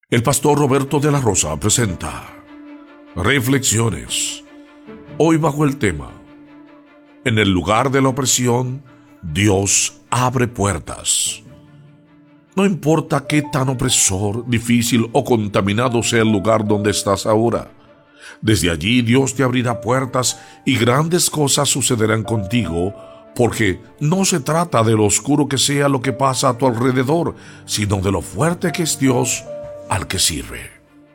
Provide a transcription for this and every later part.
El pastor Roberto de la Rosa presenta Reflexiones. Hoy bajo el tema: en el lugar de la opresión, Dios abre puertas. No importa qué tan opresor, difícil o contaminado sea el lugar donde estás ahora, desde allí Dios te abrirá puertas y grandes cosas sucederán contigo, porque no se trata de lo oscuro que sea lo que pasa a tu alrededor, sino de lo fuerte que es Dios al que sirve.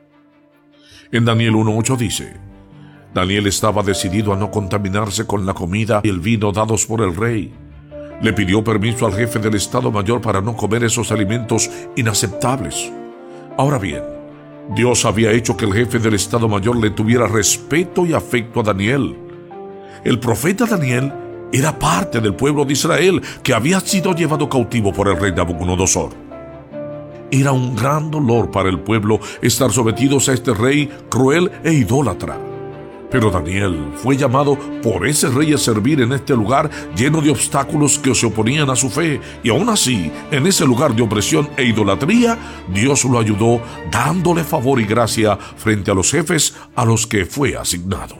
En Daniel 1:8 dice: Daniel estaba decidido a no contaminarse con la comida y el vino dados por el rey. Le pidió permiso al jefe del Estado Mayor para no comer esos alimentos inaceptables. Ahora bien, Dios había hecho que el jefe del Estado Mayor le tuviera respeto y afecto a Daniel. El profeta Daniel era parte del pueblo de Israel que había sido llevado cautivo por el rey Nabucodonosor. Era un gran dolor para el pueblo estar sometidos a este rey cruel e idólatra. Pero Daniel fue llamado por ese rey a servir en este lugar lleno de obstáculos que se oponían a su fe, y aún así, en ese lugar de opresión e idolatría, Dios lo ayudó dándole favor y gracia frente a los jefes a los que fue asignado.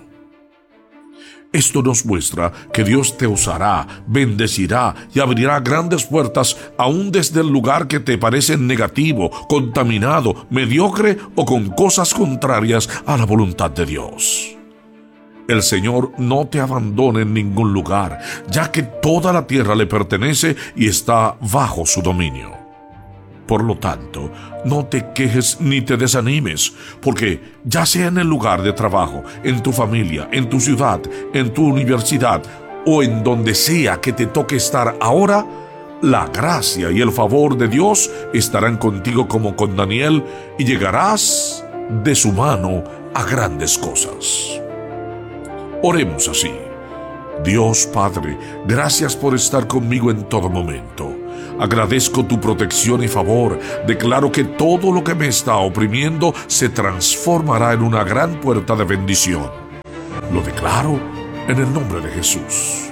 Esto nos muestra que Dios te usará, bendecirá y abrirá grandes puertas aún desde el lugar que te parece negativo, contaminado, mediocre o con cosas contrarias a la voluntad de Dios. El Señor no te abandona en ningún lugar, ya que toda la tierra le pertenece y está bajo su dominio. Por lo tanto, no te quejes ni te desanimes, porque ya sea en el lugar de trabajo, en tu familia, en tu ciudad, en tu universidad o en donde sea que te toque estar ahora, la gracia y el favor de Dios estarán contigo como con Daniel, y llegarás de su mano a grandes cosas. Oremos así: Dios Padre, gracias por estar conmigo en todo momento. Agradezco tu protección y favor. Declaro que todo lo que me está oprimiendo se transformará en una gran puerta de bendición. Lo declaro en el nombre de Jesús.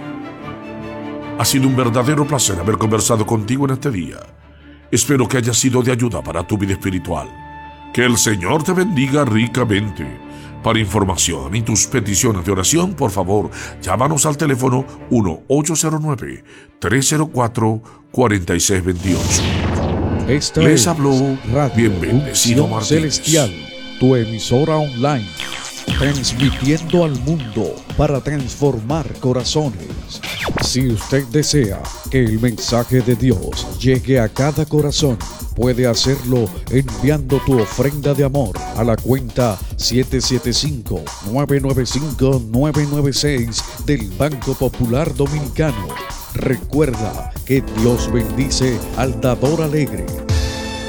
Ha sido un verdadero placer haber conversado contigo en este día. Espero que haya sido de ayuda para tu vida espiritual. Que el Señor te bendiga ricamente. Para información y tus peticiones de oración, por favor, llámanos al teléfono 1-809-304-4628. Esta Les es habló Radio bien bendecido Unción Martínez. Celestial, tu emisora online, transmitiendo al mundo para transformar corazones. Si usted desea que el mensaje de Dios llegue a cada corazón, puede hacerlo enviando tu ofrenda de amor a la cuenta 775-995-996 del Banco Popular Dominicano. Recuerda que Dios bendice al dador alegre.